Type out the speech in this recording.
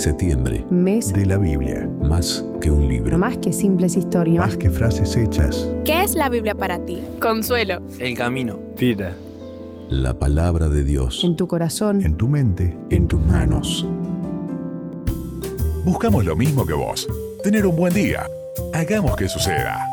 Septiembre. Mes de la Biblia. Más que un libro. más que simples historias. Más que frases hechas. ¿Qué es la Biblia para ti? Consuelo. El camino. Vida. La palabra de Dios. En tu corazón. En tu mente. En tus manos. Buscamos lo mismo que vos. Tener un buen día. Hagamos que suceda.